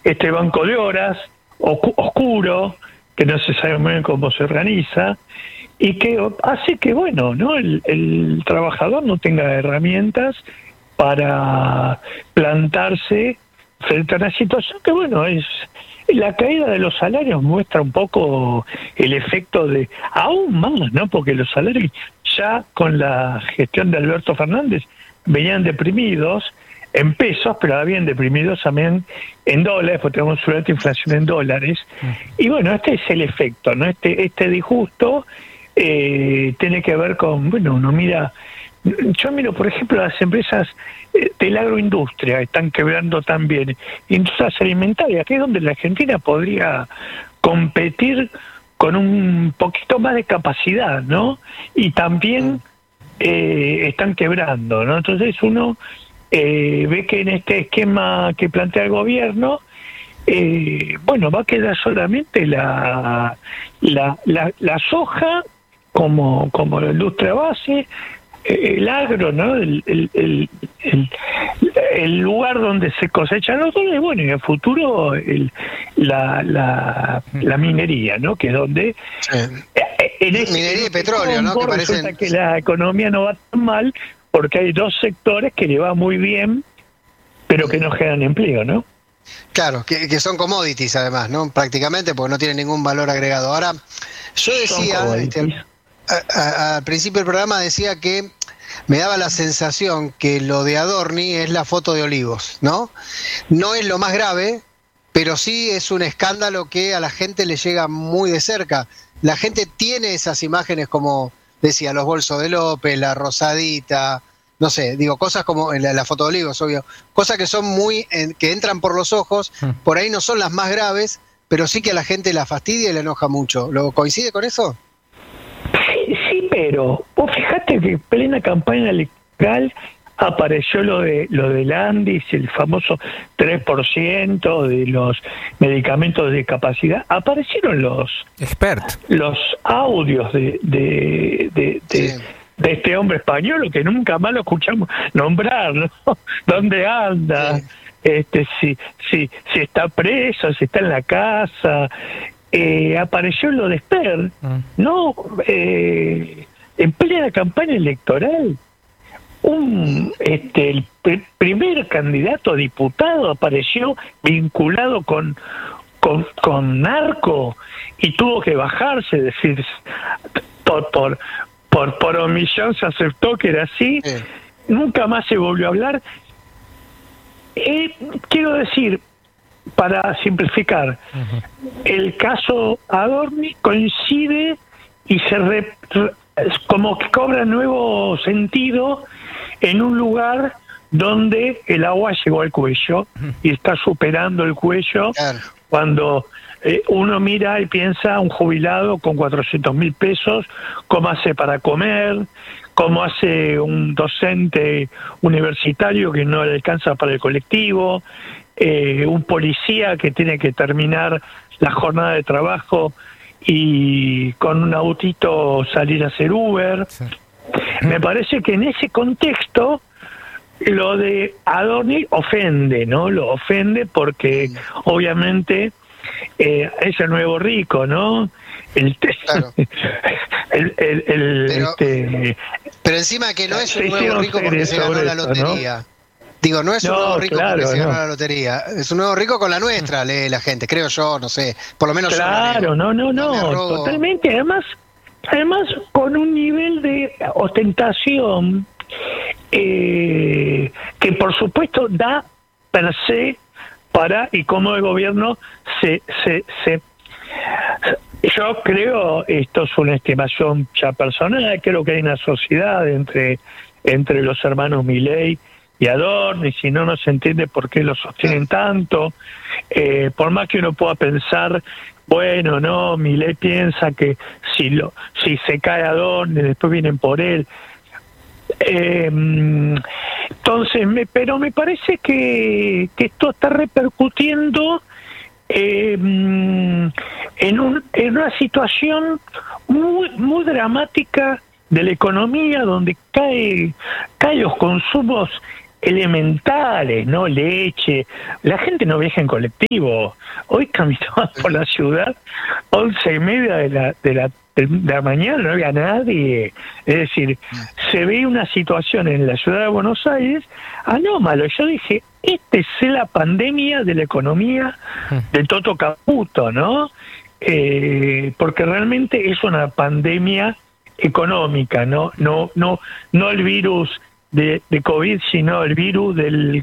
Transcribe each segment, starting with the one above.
este banco de horas oscuro, que no se sabe muy bien cómo se organiza, y que hace que, bueno, ¿no? El trabajador no tenga herramientas para plantarse frente a una situación que, bueno, es la caída de los salarios muestra un poco el efecto de, aún más, ¿no? Porque los salarios ya con la gestión de Alberto Fernández venían deprimidos en pesos, pero habían deprimidos también en dólares, porque tenemos una alta inflación en dólares. Y bueno, este es el efecto, ¿no? Este disgusto tiene que ver con, bueno, uno mira, yo miro, por ejemplo, las empresas de la agroindustria están quebrando también, industrias alimentarias, que es donde la Argentina podría competir con un poquito más de capacidad, ¿no? Y también están quebrando, ¿no? Entonces uno ve que en este esquema que plantea el gobierno, bueno, va a quedar solamente la soja como la industria base, el agro, ¿no? El lugar donde se cosechan los dólares, bueno, y en el futuro la minería, ¿no? Que es donde minería y petróleo, ¿no? Que resulta que la economía no va tan mal porque hay dos sectores que le va muy bien, pero que no generan empleo, ¿no? Claro, que son commodities además, ¿no? Prácticamente, porque no tienen ningún valor agregado. Ahora, yo decía, al principio del programa decía que me daba la sensación que lo de Adorni es la foto de Olivos, ¿no? No es lo más grave, pero sí es un escándalo que a la gente le llega muy de cerca. La gente tiene esas imágenes, como decía, los bolsos de López, la rosadita, no sé, digo, cosas como la foto de Olivos, obvio, cosas que son que entran por los ojos, por ahí no son las más graves, pero sí que a la gente la fastidia y la enoja mucho. ¿Lo coincide con eso? Sí, pero vos fijate que en plena campaña electoral apareció lo del Andis, el famoso 3% de los medicamentos de discapacidad. Aparecieron los audios de este hombre español que nunca más lo escuchamos nombrar, ¿no? ¿Dónde anda? Sí. Si está preso, si está en la casa. Apareció lo de Sper, ¿no? En plena campaña electoral, el primer candidato a diputado apareció vinculado con narco y tuvo que bajarse, es decir, por omisión se aceptó que era así, nunca más se volvió a hablar. Quiero decir, para simplificar, el caso Adorni coincide y como que cobra nuevo sentido en un lugar donde el agua llegó al cuello y está superando el cuello. Claro. Cuando uno mira y piensa un jubilado con 400.000 pesos, cómo hace para comer, cómo hace un docente universitario que no le alcanza para el colectivo, un policía que tiene que terminar la jornada de trabajo y con un autito salir a hacer Uber. Sí. Me parece que en ese contexto lo de Adorni ofende, ¿no? Lo ofende porque obviamente es el nuevo rico, ¿no? Claro. Pero encima que no es un nuevo rico porque se ganó la lotería, ¿no? Digo, no es un nuevo rico porque se ganó la lotería, es un nuevo rico con la nuestra, lee la gente, creo yo, no sé, por lo menos claro, yo no, totalmente, además con un nivel de ostentación que por supuesto da per se para, y como el gobierno yo creo, esto es una estimación ya personal, creo que hay una sociedad entre los hermanos Milei y Adorni, si no se entiende por qué lo sostienen tanto, por más que uno pueda pensar, bueno, no, Milei piensa que si se cae Adorni, después vienen por él. Entonces, pero me parece que esto está repercutiendo en una situación muy dramática de la economía, donde cae los consumos elementales, ¿no? Leche. La gente no viaja en colectivo. Hoy caminaba por la ciudad 11:30 de la mañana, no había nadie. Es decir, se ve una situación en la ciudad de Buenos Aires anómalo. Yo dije, es la pandemia de la economía de Toto Caputo, ¿no? Porque realmente es una pandemia económica, no el virus de COVID, sino el virus del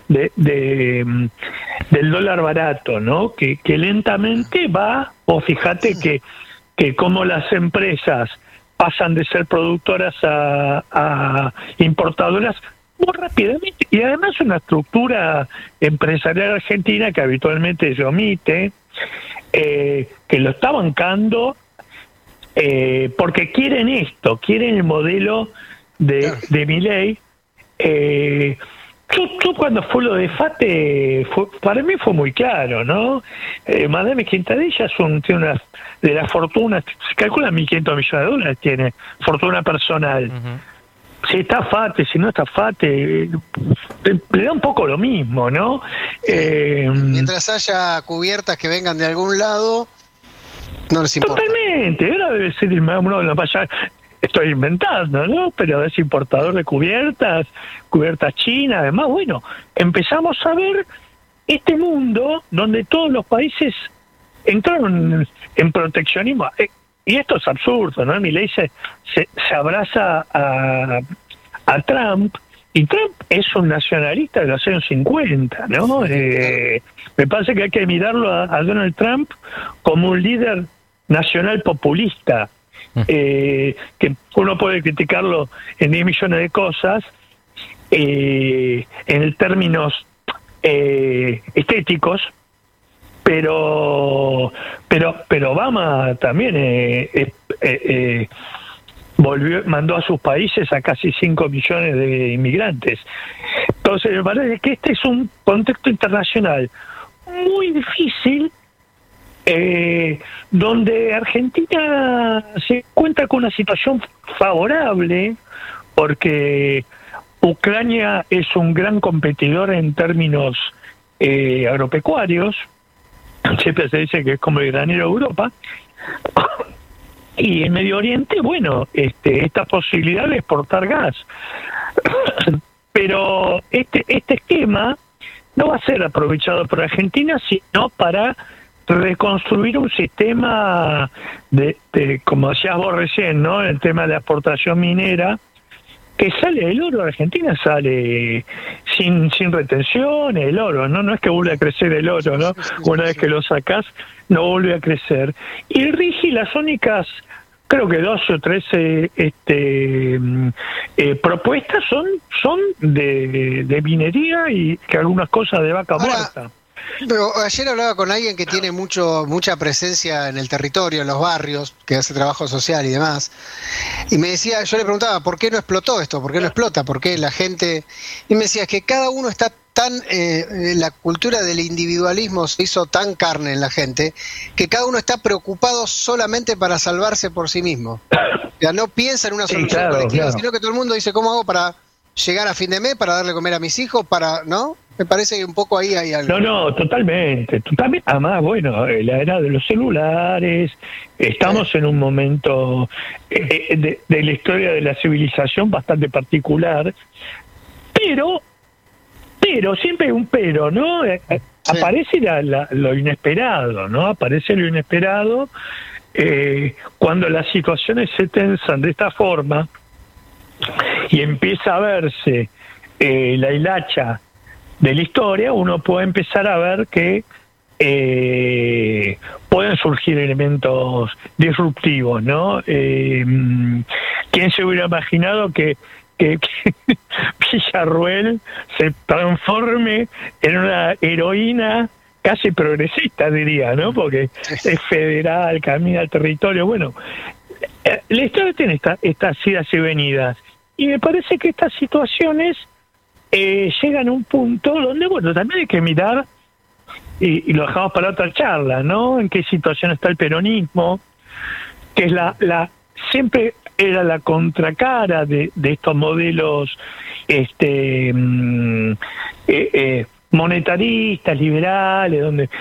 dólar barato, ¿no? Que lentamente va, o fíjate que como las empresas pasan de ser productoras a importadoras muy rápidamente, y además una estructura empresarial argentina que habitualmente se omite, que lo está bancando porque quieren quieren el modelo de Milei. Yo cuando fue lo de FATE, para mí fue muy claro, ¿no? Madame Quintadilla tiene una de las fortunas, se calcula 1.500 millones de dólares, tiene fortuna personal. Si está FATE, si no está FATE, le da un poco lo mismo, ¿no? Mientras haya cubiertas que vengan de algún lado, no les importa. Totalmente, ahora debe ser uno de los mayores. Estoy inventando, ¿no? Pero es importador de cubiertas chinas, además, bueno, empezamos a ver este mundo donde todos los países entraron en proteccionismo. Y esto es absurdo, ¿no? Milei se abraza a Trump, y Trump es un nacionalista de los años 50, ¿no? Me parece que hay que mirarlo a Donald Trump como un líder nacional populista, que uno puede criticarlo en 10 millones de cosas, en términos estéticos, pero Obama también mandó a sus países a casi 5 millones de inmigrantes. Entonces me parece que este es un contexto internacional muy difícil, donde Argentina se encuentra con una situación favorable, porque Ucrania es un gran competidor en términos agropecuarios. Siempre se dice que es como el granero de Europa. Y en Medio Oriente, bueno, esta posibilidad de exportar gas. Pero este esquema no va a ser aprovechado por Argentina, sino para reconstruir un sistema de como decías vos recién, ¿no? El tema de la exportación minera, que sale el oro. Argentina sale sin retención el oro, no es que vuelve a crecer el oro, ¿no? Una vez que lo sacás no vuelve a crecer. Y rige las únicas, creo que 12 o 13 propuestas son de minería, y que algunas cosas de vaca muerta. Pero ayer hablaba con alguien que tiene mucha presencia en el territorio, en los barrios, que hace trabajo social y demás, y me decía, yo le preguntaba, ¿por qué no explotó esto? ¿Por qué no explota? ¿Por qué la gente...? Y me decía, es que cada uno está tan... la cultura del individualismo se hizo tan carne en la gente, que cada uno está preocupado solamente para salvarse por sí mismo. O sea, no piensa en una solución colectiva, sino que todo el mundo dice, ¿cómo hago para llegar a fin de mes, para darle comer a mis hijos, ¿no? Me parece que un poco ahí hay algo. No, totalmente. Además, bueno, la era de los celulares, estamos en un momento de la historia de la civilización bastante particular, pero siempre hay un pero, ¿no? Aparece lo inesperado, ¿no? Aparece lo inesperado cuando las situaciones se tensan de esta forma y empieza a verse la hilacha de la historia. Uno puede empezar a ver que pueden surgir elementos disruptivos, ¿no? ¿Quién se hubiera imaginado que Villarruel se transforme en una heroína casi progresista, diría, ¿no? Porque es federal, camina al territorio. Bueno, la historia tiene estas idas y venidas, y me parece que estas situaciones llegan a un punto donde, bueno, también hay que mirar, y lo dejamos para otra charla, ¿no? En qué situación está el peronismo, que es siempre era la contracara de estos modelos monetaristas, liberales, donde